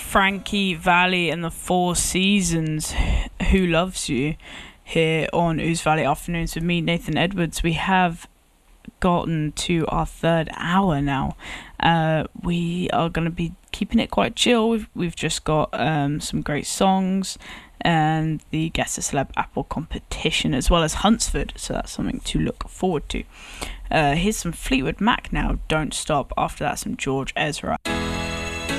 Frankie Valli and the Four Seasons, Who Loves You, here on Ouse Valley Afternoons with me, Nathan Edwards. We have gotten to our third hour now. We are going to be keeping it quite chill. We've just got some great songs and the Guess a Celeb Apple competition, as well as Huntsford, so that's something to look forward to. Here's some Fleetwood Mac now, Don't Stop. After that, some George Ezra.